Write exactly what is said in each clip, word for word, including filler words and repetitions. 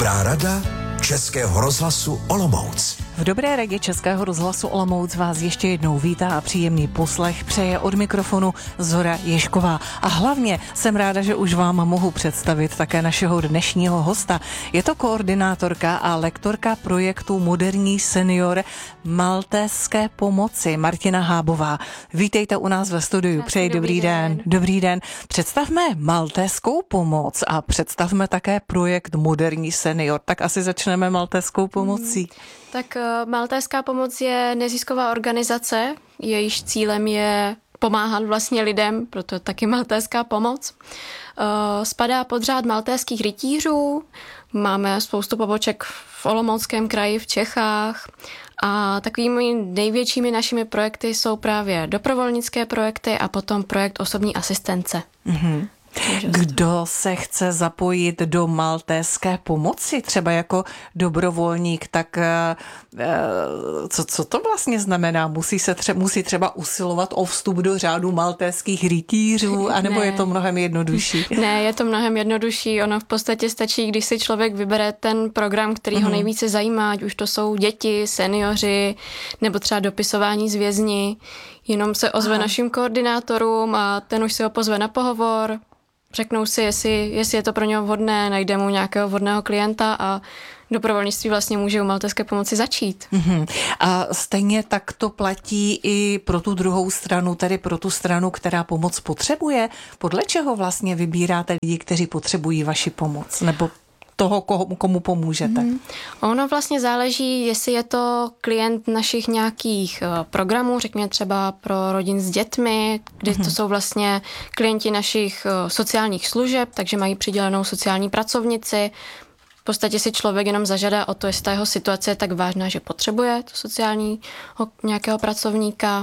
Dobrá rada Českého rozhlasu Olomouc. V Dobré radě Českého rozhlasu Olomouc vás ještě jednou vítá a příjemný poslech přeje od mikrofonu Zora Ježková. A hlavně jsem ráda, že už vám mohu představit také našeho dnešního hosta. Je to koordinátorka a lektorka projektu Moderní senior Maltéské pomoci Martina Hábová. Vítejte u nás ve studiu. Přeji dobrý, dobrý den. den. Dobrý den. Představme Maltéskou pomoc a představme také projekt Moderní senior. Tak asi začneme Maltéskou pomocí. Hmm. Tak Maltéská pomoc je nezisková organizace, jejíž cílem je pomáhat vlastně lidem, proto taky Maltéská pomoc. Spadá pod řád maltéských rytířů, máme spoustu poboček v Olomouckém kraji, v Čechách a takovými největšími našimi projekty jsou právě dobrovolnické projekty a potom projekt osobní asistence. Mm-hmm. Kdo se chce zapojit do Maltéské pomoci, třeba jako dobrovolník, tak co, co to vlastně znamená? Musí se tře- musí třeba usilovat o vstup do řádu maltéských rytířů, anebo ne. Je to mnohem jednodušší? Ne, je to mnohem jednodušší. Ono v podstatě stačí, když si člověk vybere ten program, který mm. ho nejvíce zajímá, ať už to jsou děti, seniori, nebo třeba dopisování z vězni. Jenom se ozve Aha. našim koordinátorům a ten už si ho pozve na pohovor. Řeknou si, jestli, jestli je to pro něho vhodné, najde mu nějakého vhodného klienta a dobrovolnictví vlastně může u Maltéské pomoci začít. Mm-hmm. A stejně tak to platí i pro tu druhou stranu, tedy pro tu stranu, která pomoc potřebuje. Podle čeho vlastně vybíráte lidi, kteří potřebují vaši pomoc? Nebo toho, komu, komu pomůžete? Mm. Ono vlastně záleží, jestli je to klient našich nějakých programů, řekněme třeba pro rodin s dětmi, kdy mm. to jsou vlastně klienti našich sociálních služeb, takže mají přidělenou sociální pracovnici. V podstatě si člověk jenom zažádá o to, jestli ta jeho situace je tak vážná, že potřebuje to sociální nějakého pracovníka.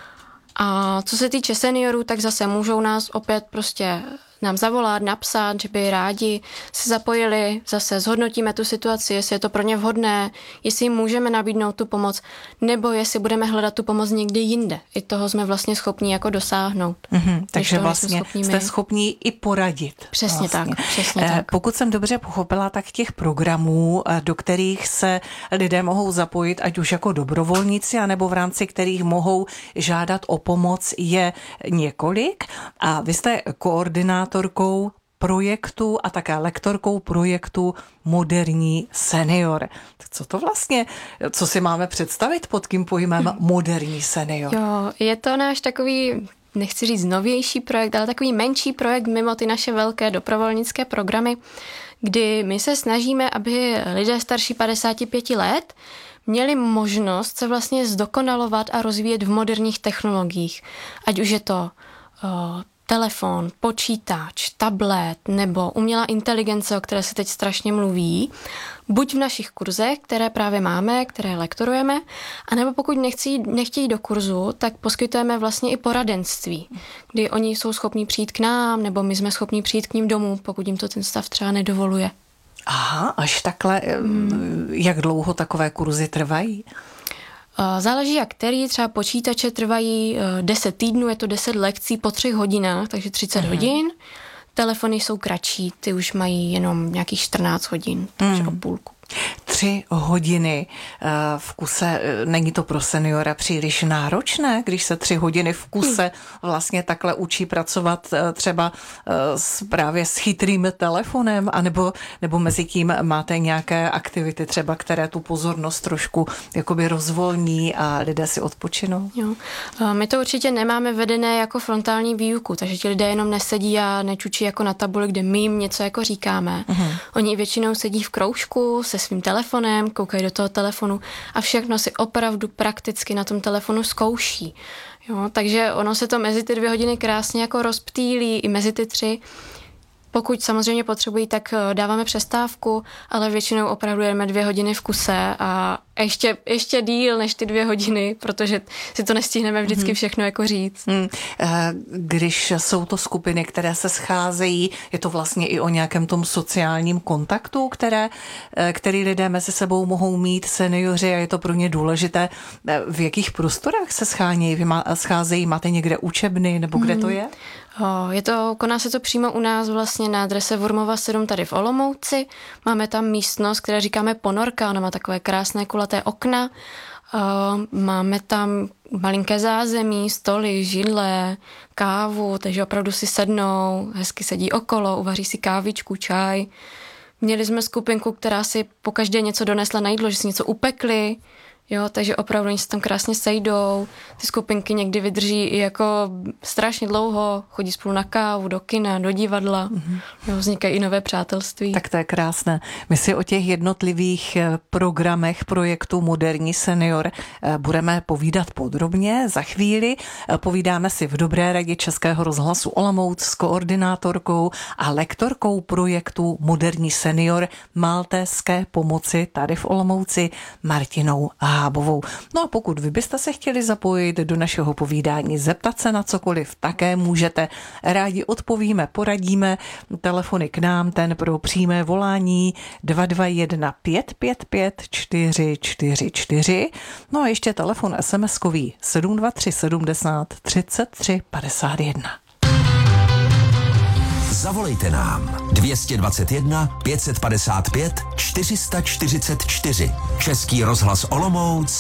A co se týče seniorů, tak zase můžou nás opět prostě nám zavolat, napsat, že by rádi se zapojili, zase zhodnotíme tu situaci, jestli je to pro ně vhodné, jestli jim můžeme nabídnout tu pomoc, nebo jestli budeme hledat tu pomoc někde jinde. I toho jsme vlastně schopní jako dosáhnout. Mm-hmm, takže vlastně jste schopní i poradit. Přesně vlastně. tak, přesně eh, tak. Pokud jsem dobře pochopila, tak těch programů, do kterých se lidé mohou zapojit, ať už jako dobrovolníci, anebo v rámci kterých mohou žádat o pomoc, je několik. A vy jste koordinátor projektu a také lektorkou projektu Moderní senior. Co to vlastně, co si máme představit pod tím pojmem Moderní senior? Jo, je to náš takový, nechci říct novější projekt, ale takový menší projekt mimo ty naše velké dobrovolnické programy, kdy my se snažíme, aby lidé starší padesáti pěti let měli možnost se vlastně zdokonalovat a rozvíjet v moderních technologiích. Ať už je to uh, telefon, počítač, tablet nebo umělá inteligence, o které se teď strašně mluví, buď v našich kurzech, které právě máme, které lektorujeme, anebo pokud nechcí, nechtějí do kurzu, tak poskytujeme vlastně i poradenství, kdy oni jsou schopní přijít k nám, nebo my jsme schopní přijít k ním domů, pokud jim to ten stav třeba nedovoluje. Aha, až takhle, hmm. Jak dlouho takové kurzy trvají? Záleží jak který, třeba počítače trvají deset týdnů, je to deset lekcí po třech hodinách, takže třicet uh-huh. hodin. Telefony jsou kratší, ty už mají jenom nějakých čtrnáct hodin, takže uh-huh. o půlku. Tři hodiny v kuse, není to pro seniora příliš náročné, když se tři hodiny v kuse vlastně takhle učí pracovat třeba s, právě s chytrým telefonem, anebo, nebo mezi tím máte nějaké aktivity třeba, které tu pozornost trošku jakoby rozvolní a lidé si odpočinou? Jo. My to určitě nemáme vedené jako frontální výuku, takže ti lidé jenom nesedí a nečučí jako na tabuli, kde my jim něco jako říkáme. Uh-huh. Oni většinou sedí v kroužku se svým telefonem, koukají do toho telefonu a všechno si opravdu prakticky na tom telefonu zkouší. Jo, takže ono se to mezi ty dvě hodiny krásně jako rozptýlí i mezi ty tři. Pokud samozřejmě potřebují, tak dáváme přestávku, ale většinou opravdu jdeme dvě hodiny v kuse a ještě, ještě díl než ty dvě hodiny, protože si to nestihneme vždycky všechno jako říct. Hmm. Když jsou to skupiny, které se scházejí, je to vlastně i o nějakém tom sociálním kontaktu, které, který lidé mezi sebou mohou mít, seniori, a je to pro ně důležité. V jakých prostorách se schánějí? Vy má, scházejí? Máte někde učebny, nebo kde hmm. to je? Je to, koná se to přímo u nás vlastně na adrese Wurmova sedm tady v Olomouci. Máme tam místnost, která říkáme Ponorka, ona má takové krásné kulaté okna. Máme tam malinké zázemí, stoly, židle, kávu, takže opravdu si sednou, hezky sedí okolo, uvaří si kávičku, čaj. Měli jsme skupinku, která si pokaždé něco donesla na jídlo, že si něco upekli. Jo, takže opravdu oni se tam krásně sejdou, ty skupinky někdy vydrží i jako strašně dlouho, chodí spolu na kávu, do kina, do divadla, mm-hmm. jo, vznikají i nové přátelství. Tak to je krásné. My si o těch jednotlivých programech projektu Moderní senior budeme povídat podrobně za chvíli. Povídáme si v Dobré radě Českého rozhlasu Olomouc s koordinátorkou a lektorkou projektu Moderní senior Maltéské pomoci tady v Olomouci Martinou Hábovou. No a pokud vy byste se chtěli zapojit do našeho povídání, zeptat se na cokoliv, také můžete. Rádi odpovíme, poradíme. Telefony k nám, ten pro přímé volání dva dva jedna pět pět pět čtyři čtyři čtyři. No a ještě telefon SMSkový sedm dva tři sedmdesát třicet tři padesát jedna. Zavolejte nám dvě dvacet jedna pět set padesát pět čtyři sta čtyřicet čtyři. Český rozhlas Olomouc